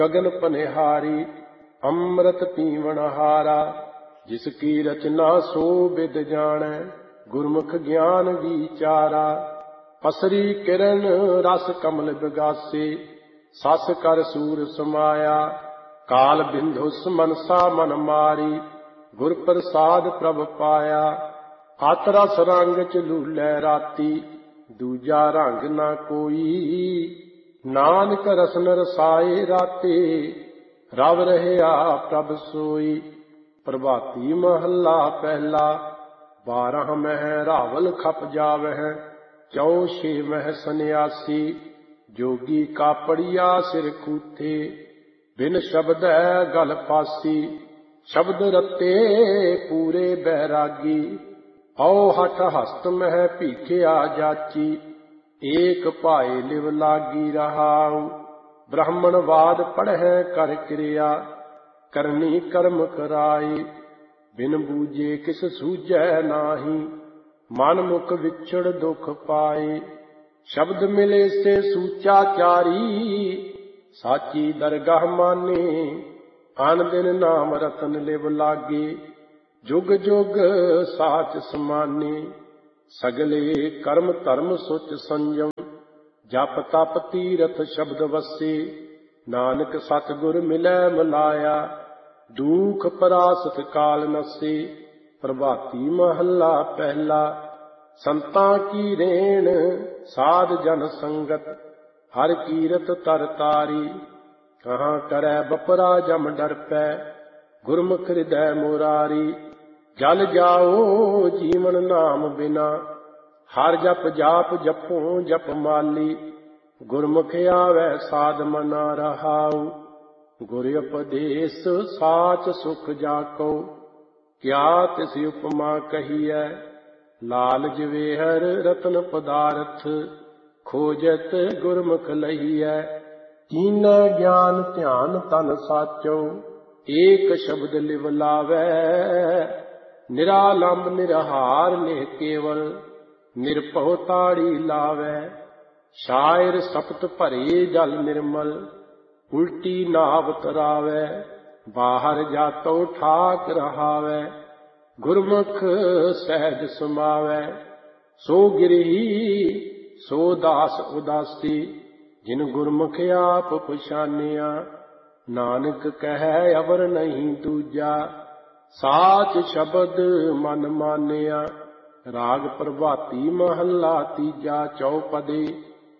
गगन पनिहारी अमृत पीवण हारा। जिसकी रचना so with जानै गुरमुख ज्ञान विचारा। पसरी किरण रस कमल बिगासे सस कर सूर समाया। काल बिंधुस मनसा मन मारी गुर प्रसाद प्रभ पाया। अत रस रंग च लूलै राती दूजा रंग न कोई। नानक रसन रसाए राते रव रहया प्रभ सोई। प्रभाती महला पहला 12 मह रावल खप जावह। 4 मह सन्यासी जोगी का पड़िया सिर कूथे। बिन शब्द गल फासी शब्द रते पूरे बैरागी। औ हठ हस्त मह भीखिया जाची एक भाए लिव लागी रहाऊ। ब्राह्मणवाद पढ़ै कर क्रिया करनी कर्म कराई। बिन बूझे किस सूझै नाही मन मुख विछड़ दुख पाए। शब्द मिले से सूचा चारी साची दरगाह माने। आन दिन नाम रतन लिव लागे जुग जुग साच समाने। सगले कर्म धर्म सुच संयम जप तप तीरथ शब्द वसे। नानक सतगुर मिलै मिलाया दुख परासत काल नसे। प्रभाती महला पहला संतां की रेण साध जन संगत हर कीरत तर तारी। कहाँ करै बपरा जम डर पै गुरमुख हृदय मुरारी। जल जाओ जीवन नाम बिना हर जप जाप जपो जप माली। गुरमुख आवे साध मना रहाऊ। गुर उपदेश साच सुख जाको क्या तिस उपमा कहिए। लाल जवेहर रतन पदारथ खोजत गुरमुख लहिए। कीनै ज्ञान ध्यान तन साचो एक शब्द लिव लावै। निरालंब निरहार निह केवल निरभउ ताड़ी लावै। शायर सपत भरे जल निर्मल उल्टी नाव तरावै। बाहर जातो ठाक रहावै गुरमुख सहज समावै। सो गिरही सो दास उदासी जिन गुरमुख आप पछानिया। नानक कहे अवर नहीं दूजा साच शब्द मन मानिया। राग प्रभाती महला तीजा चौपदे।